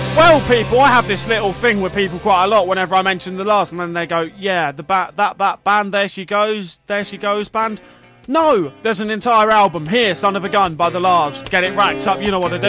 Well, people, I have this little thing with people quite a lot whenever I mention the last, and then they go, yeah, that band, there she goes band. No, there's an entire album here, Son of a Gun by the Larves. Get it racked up, you know what to do.